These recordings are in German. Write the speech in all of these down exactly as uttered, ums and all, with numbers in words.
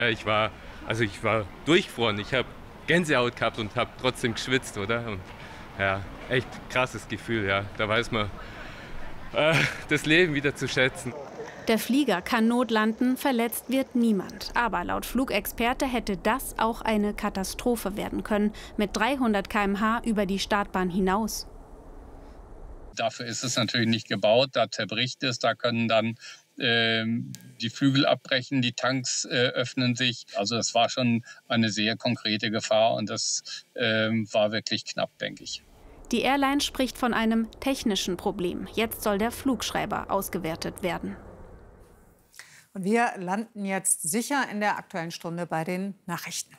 Ich war, also ich war durchgefroren. Ich habe Gänsehaut gehabt und habe trotzdem geschwitzt, oder? Und ja, echt krasses Gefühl, ja. Da weiß man äh, das Leben wieder zu schätzen. Der Flieger kann notlanden, verletzt wird niemand. Aber laut Flugexperte hätte das auch eine Katastrophe werden können, mit dreihundert Kilometer pro Stunde über die Startbahn hinaus. Dafür ist es natürlich nicht gebaut, da zerbricht es, da können dann äh, die Flügel abbrechen, die Tanks äh, öffnen sich. Also das war schon eine sehr konkrete Gefahr und das äh, war wirklich knapp, denke ich. Die Airline spricht von einem technischen Problem. Jetzt soll der Flugschreiber ausgewertet werden. Und wir landen jetzt sicher in der Aktuellen Stunde bei den Nachrichten.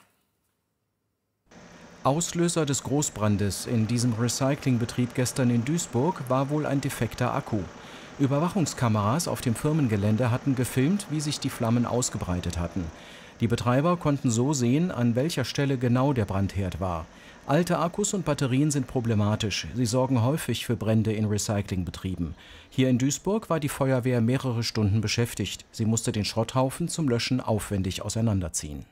Auslöser des Großbrandes in diesem Recyclingbetrieb gestern in Duisburg war wohl ein defekter Akku. Überwachungskameras auf dem Firmengelände hatten gefilmt, wie sich die Flammen ausgebreitet hatten. Die Betreiber konnten so sehen, an welcher Stelle genau der Brandherd war. Alte Akkus und Batterien sind problematisch. Sie sorgen häufig für Brände in Recyclingbetrieben. Hier in Duisburg war die Feuerwehr mehrere Stunden beschäftigt. Sie musste den Schrotthaufen zum Löschen aufwendig auseinanderziehen.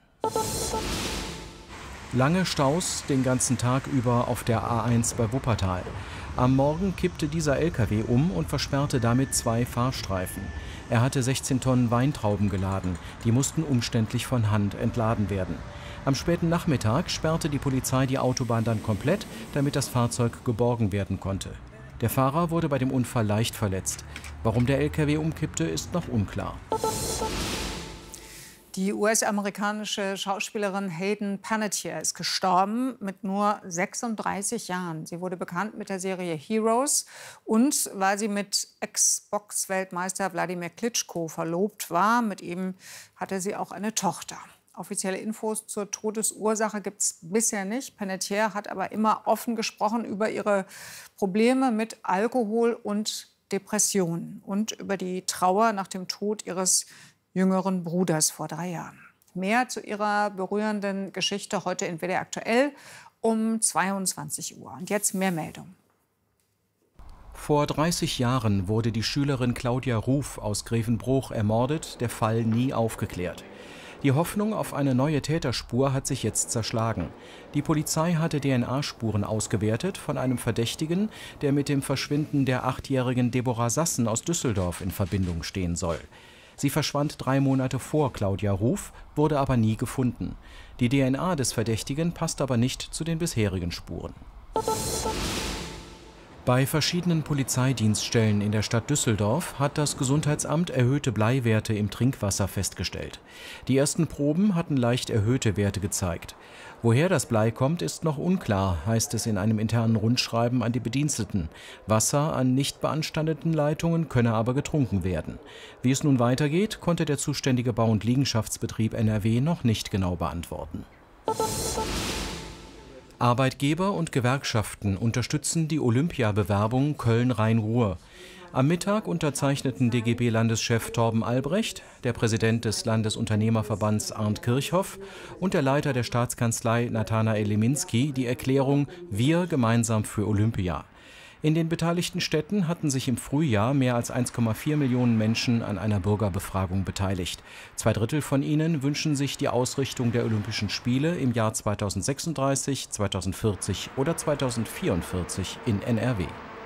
Lange Staus den ganzen Tag über auf der A eins bei Wuppertal. Am Morgen kippte dieser L K W um und versperrte damit zwei Fahrstreifen. Er hatte sechzehn Tonnen Weintrauben geladen. Die mussten umständlich von Hand entladen werden. Am späten Nachmittag sperrte die Polizei die Autobahn dann komplett, damit das Fahrzeug geborgen werden konnte. Der Fahrer wurde bei dem Unfall leicht verletzt. Warum der L K W umkippte, ist noch unklar. Die U S-amerikanische Schauspielerin Hayden Panettiere ist gestorben mit nur sechsunddreißig Jahren. Sie wurde bekannt mit der Serie Heroes und weil sie mit Ex-Box-Weltmeister Wladimir Klitschko verlobt war. Mit ihm hatte sie auch eine Tochter. Offizielle Infos zur Todesursache gibt es bisher nicht. Panettiere hat aber immer offen gesprochen über ihre Probleme mit Alkohol und Depressionen und über die Trauer nach dem Tod ihres jüngeren Bruders vor drei Jahren. Mehr zu ihrer berührenden Geschichte heute in W D R aktuell um zweiundzwanzig Uhr. Und jetzt mehr Meldungen. Vor dreißig Jahren wurde die Schülerin Claudia Ruf aus Grevenbruch ermordet, der Fall nie aufgeklärt. Die Hoffnung auf eine neue Täterspur hat sich jetzt zerschlagen. Die Polizei hatte D N A-Spuren ausgewertet von einem Verdächtigen, der mit dem Verschwinden der achtjährigen Deborah Sassen aus Düsseldorf in Verbindung stehen soll. Sie verschwand drei Monate vor Claudia Ruf, wurde aber nie gefunden. Die D N A des Verdächtigen passt aber nicht zu den bisherigen Spuren. Bei verschiedenen Polizeidienststellen in der Stadt Düsseldorf hat das Gesundheitsamt erhöhte Bleiwerte im Trinkwasser festgestellt. Die ersten Proben hatten leicht erhöhte Werte gezeigt. Woher das Blei kommt, ist noch unklar, heißt es in einem internen Rundschreiben an die Bediensteten. Wasser an nicht beanstandeten Leitungen könne aber getrunken werden. Wie es nun weitergeht, konnte der zuständige Bau- und Liegenschaftsbetrieb N R W noch nicht genau beantworten. Arbeitgeber und Gewerkschaften unterstützen die Olympiabewerbung Köln-Rhein-Ruhr. Am Mittag unterzeichneten D G B-Landeschef Torben Albrecht, der Präsident des Landesunternehmerverbands Arndt Kirchhoff und der Leiter der Staatskanzlei Nathanael Leminski die Erklärung Wir gemeinsam für Olympia. In den beteiligten Städten hatten sich im Frühjahr mehr als eins Komma vier Millionen Menschen an einer Bürgerbefragung beteiligt. Zwei Drittel von ihnen wünschen sich die Ausrichtung der Olympischen Spiele im Jahr zweitausendsechsunddreißig, zweitausendvierzig oder zweitausendvierundvierzig in N R W.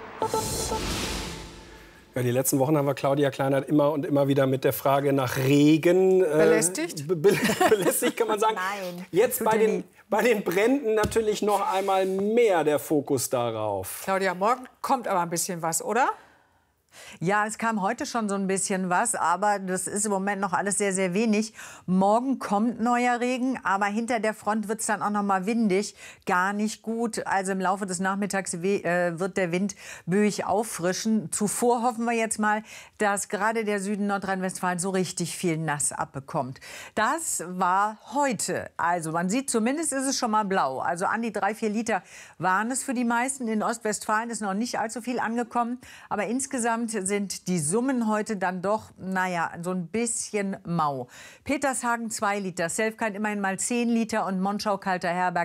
Ja, die letzten Wochen haben wir Claudia Kleinert immer und immer wieder mit der Frage nach Regen äh, belästigt. Be belästigt kann man sagen. Nein. Jetzt bei den, bei den Bränden natürlich noch einmal mehr der Fokus darauf. Claudia, morgen kommt aber ein bisschen was, oder? Ja, es kam heute schon so ein bisschen was, aber das ist im Moment noch alles sehr, sehr wenig. Morgen kommt neuer Regen, aber hinter der Front wird es dann auch noch mal windig. Gar nicht gut. Also im Laufe des Nachmittags äh, wird der Wind böig auffrischen. Zuvor hoffen wir jetzt mal, dass gerade der Süden Nordrhein-Westfalen so richtig viel nass abbekommt. Das war heute. Also man sieht, zumindest ist es schon mal blau. Also an die drei, vier Liter waren es für die meisten. In Ostwestfalen ist noch nicht allzu viel angekommen. Aber insgesamt sind die Summen heute dann doch, naja, so ein bisschen mau. Petershagen zwei Liter, Selfkein immerhin mal zehn Liter und Monschau-Kalter Herberg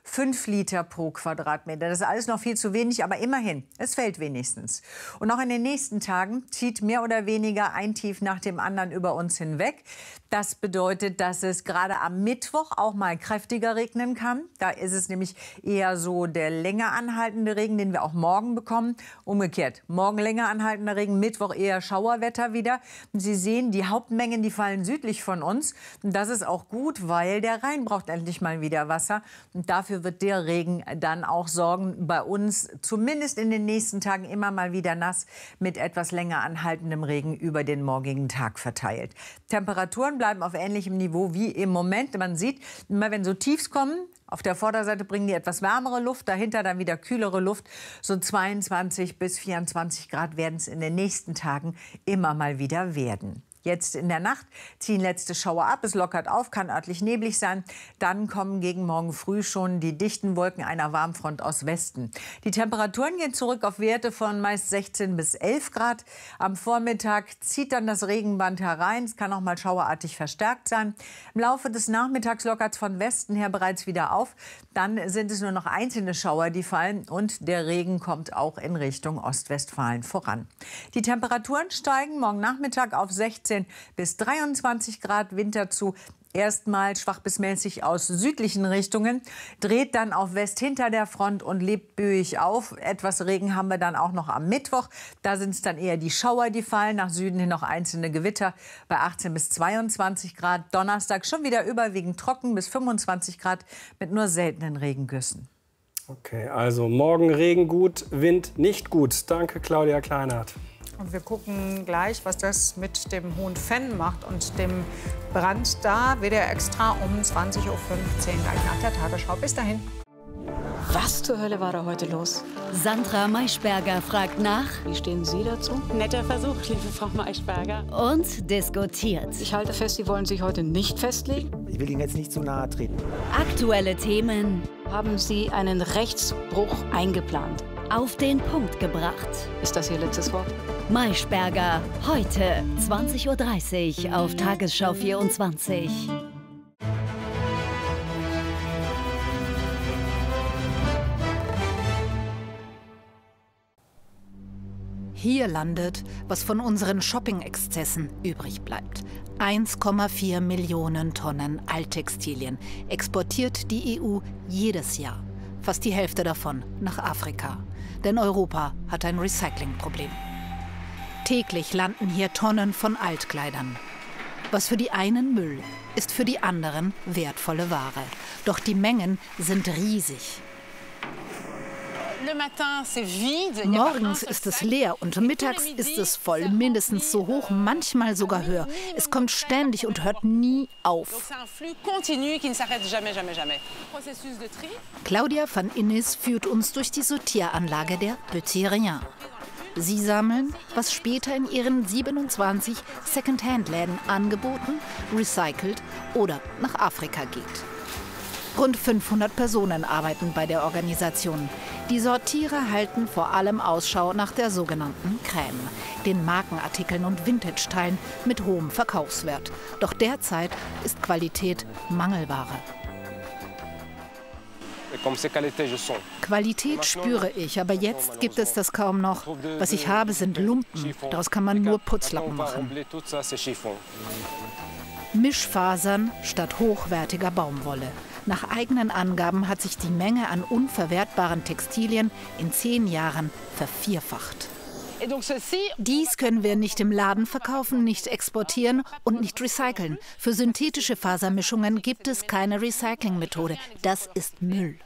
fünf Liter pro Quadratmeter. Das ist alles noch viel zu wenig, aber immerhin, es fällt wenigstens. Und auch in den nächsten Tagen zieht mehr oder weniger ein Tief nach dem anderen über uns hinweg. Das bedeutet, dass es gerade am Mittwoch auch mal kräftiger regnen kann. Da ist es nämlich eher so der länger anhaltende Regen, den wir auch morgen bekommen. Umgekehrt, morgen länger anhaltender Regen, Mittwoch eher Schauerwetter wieder. Und Sie sehen, die Hauptmengen, die fallen südlich von uns. Und das ist auch gut, weil der Rhein braucht endlich mal wieder Wasser. Und dafür wird der Regen dann auch sorgen, bei uns zumindest in den nächsten Tagen immer mal wieder nass mit etwas länger anhaltendem Regen über den morgigen Tag verteilt. Temperaturen bleiben auf ähnlichem Niveau wie im Moment. Man sieht, immer wenn so Tiefs kommen, auf der Vorderseite bringen die etwas wärmere Luft, dahinter dann wieder kühlere Luft. So zweiundzwanzig bis vierundzwanzig Grad werden es in den nächsten Tagen immer mal wieder werden. Jetzt in der Nacht ziehen letzte Schauer ab, es lockert auf, kann örtlich neblig sein. Dann kommen gegen morgen früh schon die dichten Wolken einer Warmfront aus Westen. Die Temperaturen gehen zurück auf Werte von meist sechzehn bis elf Grad. Am Vormittag zieht dann das Regenband herein. Es kann auch mal schauerartig verstärkt sein. Im Laufe des Nachmittags lockert es von Westen her bereits wieder auf. Dann sind es nur noch einzelne Schauer, die fallen. Und der Regen kommt auch in Richtung Ostwestfalen voran. Die Temperaturen steigen morgen Nachmittag auf sechzehn bis dreiundzwanzig Grad, Winter zu. Erstmal schwach bis mäßig aus südlichen Richtungen, dreht dann auf West hinter der Front und lebt böig auf. Etwas Regen haben wir dann auch noch am Mittwoch. Da sind es dann eher die Schauer, die fallen. Nach Süden hin noch einzelne Gewitter bei achtzehn bis zweiundzwanzig Grad. Donnerstag schon wieder überwiegend trocken bis fünfundzwanzig Grad mit nur seltenen Regengüssen. Okay, also morgen Regen gut, Wind nicht gut. Danke, Claudia Kleinert. Und wir gucken gleich, was das mit dem Hohen Venn macht und dem Brand da. W D R Extra um zwanzig Uhr fünfzehn, gleich nach der Tagesschau. Bis dahin. Was zur Hölle war da heute los? Sandra Maischberger fragt nach. Wie stehen Sie dazu? Netter Versuch, liebe Frau Maischberger. Und diskutiert. Ich halte fest, Sie wollen sich heute nicht festlegen. Ich will Ihnen jetzt nicht zu nahe treten. Aktuelle Themen. Haben Sie einen Rechtsbruch eingeplant? Auf den Punkt gebracht. Ist das Ihr letztes Wort? Maischberger, heute zwanzig Uhr dreißig auf Tagesschau vierundzwanzig. Hier landet, was von unseren Shopping-Exzessen übrig bleibt. eins Komma vier Millionen Tonnen Alttextilien exportiert die E U jedes Jahr. Fast die Hälfte davon nach Afrika. Denn Europa hat ein Recyclingproblem. Täglich landen hier Tonnen von Altkleidern. Was für die einen Müll, ist für die anderen wertvolle Ware. Doch die Mengen sind riesig. Morgens ist es leer und mittags ist es voll, mindestens so hoch, manchmal sogar höher. Es kommt ständig und hört nie auf. Claudia van Innis führt uns durch die Sortieranlage der Petit Rien. Sie sammeln, was später in ihren siebenundzwanzig Second-Hand-Läden angeboten, recycelt oder nach Afrika geht. Rund fünfhundert Personen arbeiten bei der Organisation. Die Sortierer halten vor allem Ausschau nach der sogenannten Crème, den Markenartikeln und Vintage-Teilen mit hohem Verkaufswert. Doch derzeit ist Qualität Mangelware. Qualität spüre ich, aber jetzt gibt es das kaum noch. Was ich habe, sind Lumpen. Daraus kann man nur Putzlappen machen. Mischfasern statt hochwertiger Baumwolle. Nach eigenen Angaben hat sich die Menge an unverwertbaren Textilien in zehn Jahren vervierfacht. Dies können wir nicht im Laden verkaufen, nicht exportieren und nicht recyceln. Für synthetische Fasermischungen gibt es keine Recyclingmethode. Das ist Müll.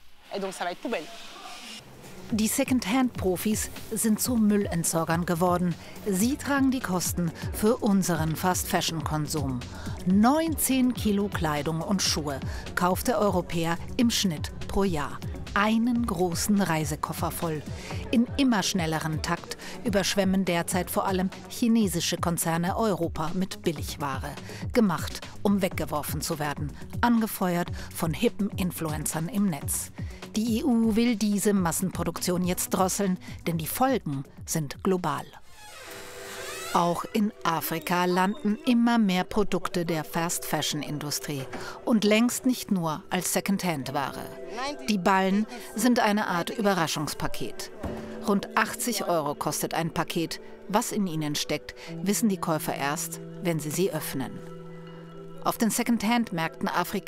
Die Second-Hand-Profis sind zu Müllentsorgern geworden. Sie tragen die Kosten für unseren Fast-Fashion-Konsum. neunzehn Kilo Kleidung und Schuhe kauft der Europäer im Schnitt pro Jahr. Einen großen Reisekoffer voll. In immer schnellerem Takt überschwemmen derzeit vor allem chinesische Konzerne Europa mit Billigware. Gemacht, um weggeworfen zu werden. Angefeuert von hippen Influencern im Netz. Die E U will diese Massenproduktion jetzt drosseln, denn die Folgen sind global. Auch in Afrika landen immer mehr Produkte der Fast-Fashion-Industrie und längst nicht nur als Secondhand-Ware. Die Ballen sind eine Art Überraschungspaket. Rund achtzig Euro kostet ein Paket. Was in ihnen steckt, wissen die Käufer erst, wenn sie sie öffnen. Auf den Secondhand-Märkten Afrikas